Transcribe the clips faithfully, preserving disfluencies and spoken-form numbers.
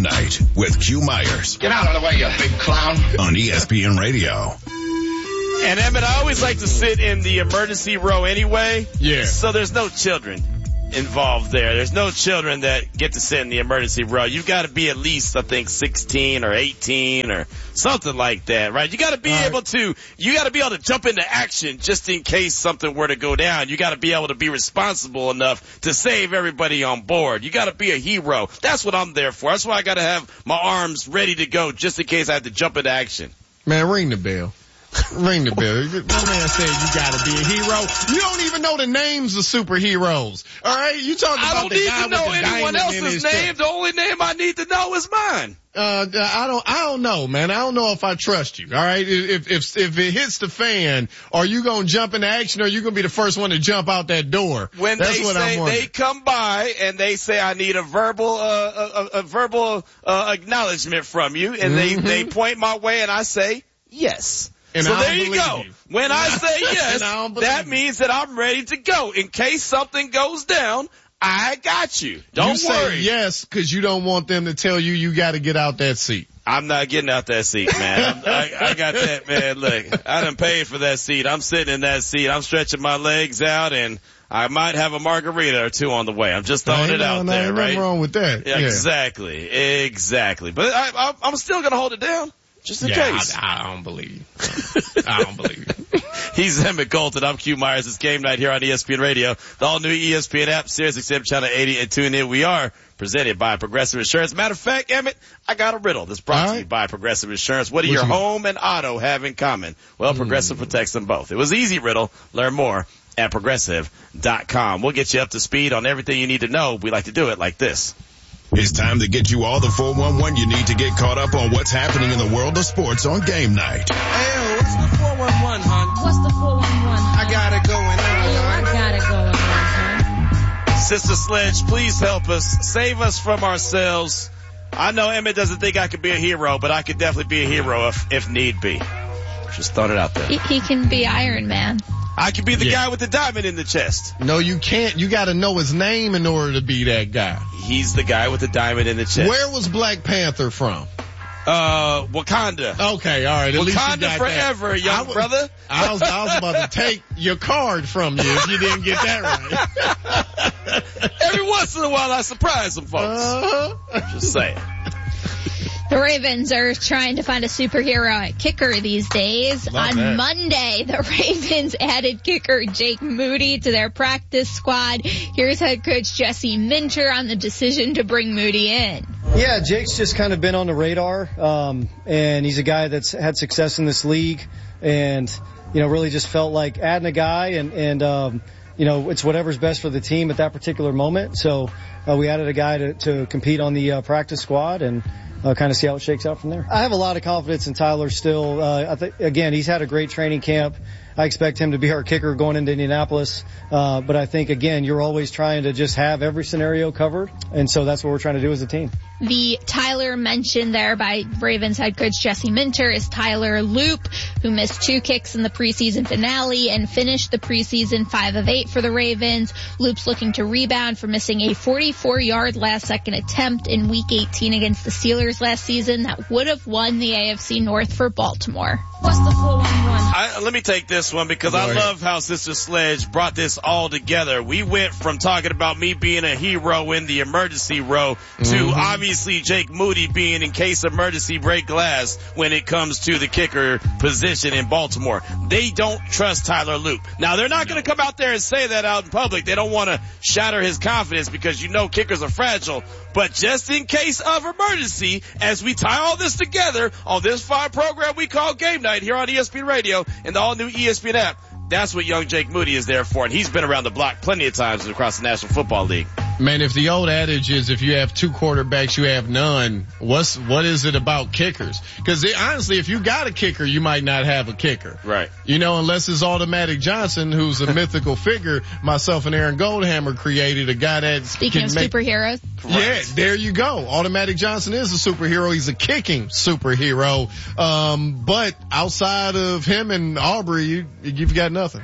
Night with Q Myers. Get out of the way, you big clown. On E S P N Radio. And Emmett, I always like to sit in the emergency row anyway. Yeah. So there's no children involved there. There's no children that get to sit in the emergency row. You've got to be at least, I think, sixteen or eighteen or something like that, right? You got to be All able right. to, you got to be able to jump into action just in case something were to go down. You got to be able to be responsible enough to save everybody on board. You got to be a hero. That's what I'm there for. That's why I got to have my arms ready to go just in case I have to jump into action. Man, ring the bell. Ring the bell. My man said you gotta be a hero. You don't even know the names of superheroes. All right? You talking I about don't the need guy to know with the anyone diamond in else's his name. chest. The only name I need to know is mine. Uh, I don't, I don't know, man. I don't know if I trust you. All right. If, if, if it hits the fan, are you going to jump into action or are you going to be the first one to jump out that door? When That's they what say I'm wondering. they come by and they say, I need a verbal, uh, a, a verbal, uh, acknowledgement from you. And Mm-hmm. they, they point my way and I say, yes. And so I there don't you believe go. you. When I say yes, And I don't believe that you. means that I'm ready to go. In case something goes down, I got you. Don't you worry. say yes because you don't want them to tell you you got to get out that seat. I'm not getting out that seat, man. I'm, I, I got that, man. Look, I done paid for that seat. I'm sitting in that seat. I'm stretching my legs out, and I might have a margarita or two on the way. I'm just throwing Ain't it out no- there, ain't right? nothing wrong with that. Yeah, Yeah. exactly, exactly. But I, I, I'm still gonna hold it down, just in Yeah, case. I, I don't believe you. I don't believe you. He's Emmett Colton. I'm Q Myers. It's Game Night here on E S P N Radio, the all new E S P N app, Sirius X M Channel eighty, and tune in. We are presented by Progressive Insurance. Matter of fact, Emmett, I got a riddle that's brought All to right. you by Progressive Insurance. What do What your you got? home and auto have in common? Well, Progressive protects them both. It was an easy riddle. Learn more at progressive dot com. We'll get you up to speed on everything you need to know. We like to do it like this. It's time to get you all the four one one you need to get caught up on what's happening in the world of sports on Game Night. Hey, what's the four one one, hon? What's the four one one? I got it going on, I hon. got it going on, huh? Sister Sledge, please help us. Save us from ourselves. I know Emmett doesn't think I could be a hero, but I could definitely be a hero if, if need be. Just throwing it out there. He, he can be Iron Man. I could be the Yeah. guy with the diamond in the chest. No, you can't. You got to know his name in order to be that guy. He's the guy with the diamond in the chest. Where was Black Panther from? Uh, Wakanda. Okay, all right. At least you Wakanda got forever, that. young I was, brother. I was, I was about to take your card from you if you didn't get that right. Every once in a while I surprise some folks. Uh-huh. Just saying. The Ravens are trying to find a superhero at kicker these days. Love On that. Monday, the Ravens added kicker Jake Moody to their practice squad. Here's head coach Jesse Minter on the decision to bring Moody in. Yeah, Jake's just kind of been on the radar, um, and he's a guy that's had success in this league, and you know, really just felt like adding a guy, and and um, you know, it's whatever's best for the team at that particular moment. So uh, we added a guy to, to compete on the uh, practice squad, and uh, kind of see how it shakes out from there. I have a lot of confidence in Tyler still. Uh, I think again, he's had a great training camp. I expect him to be our kicker going into Indianapolis. Uh, but I think, again, you're always trying to just have every scenario covered. And so that's what we're trying to do as a team. The Tyler mentioned there by Ravens head coach Jesse Minter is Tyler Loop, who missed two kicks in the preseason finale and finished the preseason five of eight for the Ravens. Loop's looking to rebound for missing a forty-four yard last second attempt in week eighteen against the Steelers last season that would have won the A F C North for Baltimore. What's the four one one? I, let me take this one because I love how Sister Sledge brought this all together. We went from talking about me being a hero in the emergency row to Mm-hmm. obviously Jake Moody being in case emergency break glass when it comes to the kicker position in Baltimore. They don't trust Tyler Loop. Now, they're not going to come out there and say that out in public. They don't want to shatter his confidence because you know kickers are fragile. But just in case of emergency, as we tie all this together on this fine program we call Game Night here on E S P N Radio and the all-new E S P N app, that's what young Jake Moody is there for. And he's been around the block plenty of times across the National Football League. Man, if the old adage is if you have two quarterbacks, you have none, what's, what is it about kickers? Because honestly, if you got a kicker, you might not have a kicker. Right. You know, unless it's Automatic Johnson, who's a mythical figure. Myself and Aaron Goldhammer created a guy that Speaking can of make, superheroes. Yeah, there you go. Automatic Johnson is a superhero. He's a kicking superhero. Um, but outside of him and Aubrey, you, you've got nothing.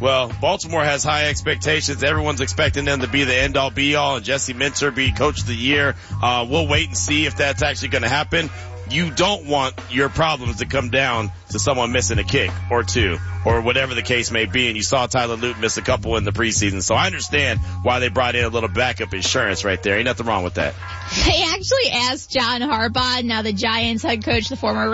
Well, Baltimore has high expectations. Everyone's expecting them to be the end-all, be-all, and Jesse Minter be coach of the year. Uh, we'll wait and see if that's actually going to happen. You don't want your problems to come down to someone missing a kick or two or whatever the case may be. And you saw Tyler Loop miss a couple in the preseason. So I understand why they brought in a little backup insurance right there. Ain't nothing wrong with that. They actually asked John Harbaugh, now the Giants head coach, the former